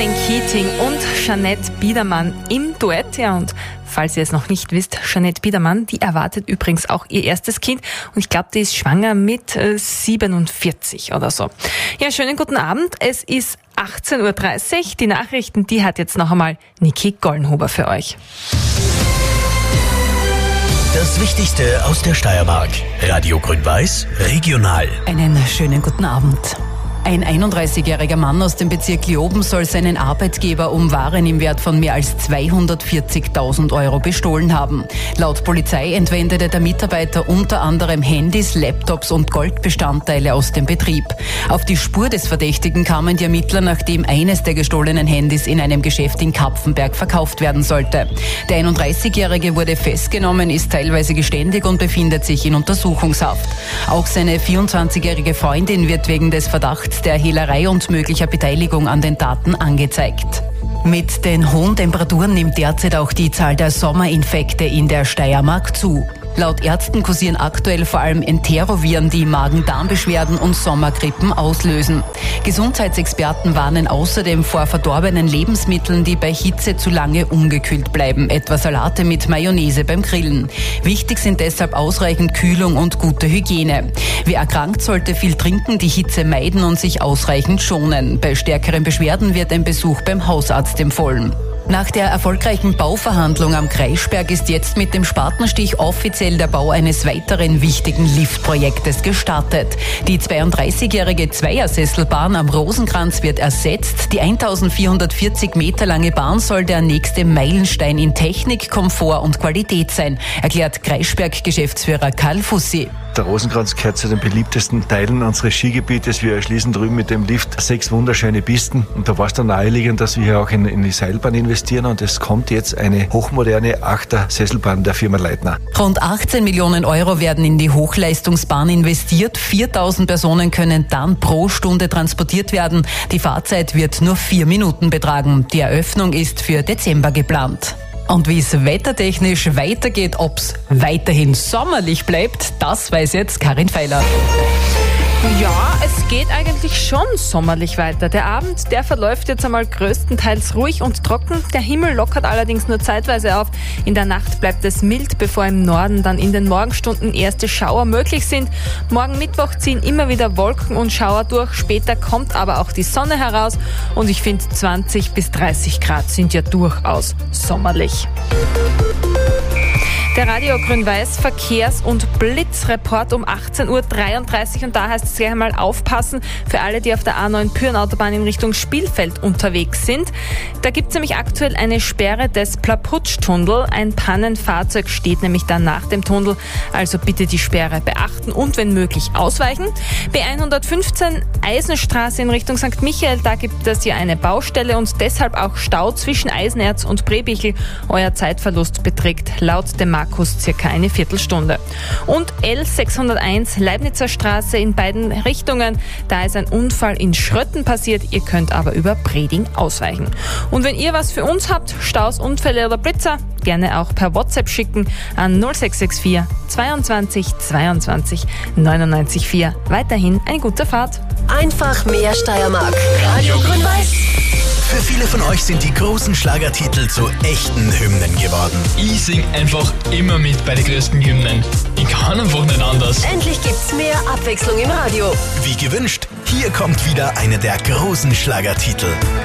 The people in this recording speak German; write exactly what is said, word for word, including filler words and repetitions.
Ronan Keating und Jeanette Biedermann im Duett. Ja, und falls ihr es noch nicht wisst, Jeanette Biedermann, die erwartet übrigens auch ihr erstes Kind. Und ich glaube, die ist schwanger mit äh, siebenundvierzig oder so. Ja, schönen guten Abend. Es ist achtzehn Uhr dreißig. Die Nachrichten, die hat jetzt noch einmal Niki Gollenhuber für euch. Das Wichtigste aus der Steiermark. Radio Grün-Weiß, regional. Einen schönen guten Abend. Ein einunddreißigjähriger Mann aus dem Bezirk Leoben soll seinen Arbeitgeber um Waren im Wert von mehr als zweihundertvierzigtausend Euro bestohlen haben. Laut Polizei entwendete der Mitarbeiter unter anderem Handys, Laptops und Goldbestandteile aus dem Betrieb. Auf die Spur des Verdächtigen kamen die Ermittler, nachdem eines der gestohlenen Handys in einem Geschäft in Kapfenberg verkauft werden sollte. Der einunddreißigjährige wurde festgenommen, ist teilweise geständig und befindet sich in Untersuchungshaft. Auch seine vierundzwanzigjährige Freundin wird wegen des Verdachts der Hehlerei und möglicher Beteiligung an den Taten angezeigt. Mit den hohen Temperaturen nimmt derzeit auch die Zahl der Sommerinfekte in der Steiermark zu. Laut Ärzten kursieren aktuell vor allem Enteroviren, die Magen-Darm-Beschwerden und Sommergrippen auslösen. Gesundheitsexperten warnen außerdem vor verdorbenen Lebensmitteln, die bei Hitze zu lange ungekühlt bleiben, etwa Salate mit Mayonnaise beim Grillen. Wichtig sind deshalb ausreichend Kühlung und gute Hygiene. Wer erkrankt, sollte viel trinken, die Hitze meiden und sich ausreichend schonen. Bei stärkeren Beschwerden wird ein Besuch beim Hausarzt empfohlen. Nach der erfolgreichen Bauverhandlung am Kreisberg ist jetzt mit dem Spatenstich offiziell der Bau eines weiteren wichtigen Liftprojektes gestartet. Die zweiunddreißigjährige Zweiersesselbahn am Rosenkranz wird ersetzt. Die eintausendvierhundertvierzig Meter lange Bahn soll der nächste Meilenstein in Technik, Komfort und Qualität sein, erklärt Kreisberg-Geschäftsführer Karl Fussi. Der Rosenkranz gehört zu den beliebtesten Teilen unseres Skigebietes. Wir erschließen drüben mit dem Lift sechs wunderschöne Pisten. Und da war es dann naheliegend, dass wir hier auch in, in die Seilbahn investieren. Und es kommt jetzt eine hochmoderne Achter-Sesselbahn der Firma Leitner. Rund achtzehn Millionen Euro werden in die Hochleistungsbahn investiert. viertausend Personen können dann pro Stunde transportiert werden. Die Fahrzeit wird nur vier Minuten betragen. Die Eröffnung ist für Dezember geplant. Und wie es wettertechnisch weitergeht, ob's weiterhin sommerlich bleibt, das weiß jetzt Karin Feiler. Ja, es geht eigentlich schon sommerlich weiter. Der Abend, der verläuft jetzt einmal größtenteils ruhig und trocken. Der Himmel lockert allerdings nur zeitweise auf. In der Nacht bleibt es mild, bevor im Norden dann in den Morgenstunden erste Schauer möglich sind. Morgen Mittwoch ziehen immer wieder Wolken und Schauer durch. Später kommt aber auch die Sonne heraus. Und ich finde, zwanzig bis dreißig Grad sind ja durchaus sommerlich. Der Radio Grün-Weiß Verkehrs- und Blitzreport um achtzehn Uhr dreiunddreißig und da heißt es gleich einmal aufpassen für alle, die auf der A neun Pyrenautobahn in Richtung Spielfeld unterwegs sind. Da gibt es nämlich aktuell eine Sperre des Plaputsch-Tunnel. Ein Pannenfahrzeug steht nämlich dann nach dem Tunnel, also bitte die Sperre beachten und wenn möglich ausweichen. B hundertfünfzehn Eisenstraße in Richtung Sankt Michael, da gibt es ja eine Baustelle und deshalb auch Stau zwischen Eisenerz und Brebichel. Euer Zeitverlust beträgt laut dem Markus circa eine Viertelstunde. Und L sechshunderteins Leibnizer Straße in beiden Richtungen. Da ist ein Unfall in Schrötten passiert. Ihr könnt aber über Preding ausweichen. Und wenn ihr was für uns habt, Staus, Unfälle oder Blitzer, gerne auch per WhatsApp schicken an null sechs sechs vier zweiundzwanzig zweiundzwanzig neunundneunzig vier. Weiterhin eine gute Fahrt. Einfach mehr Steiermark. Radio Grün-Weiß. Für viele von euch sind die großen Schlagertitel zu echten Hymnen geworden. Ich sing einfach immer mit bei den größten Hymnen. Ich kann einfach nicht anders. Endlich gibt's mehr Abwechslung im Radio. Wie gewünscht, hier kommt wieder einer der großen Schlagertitel.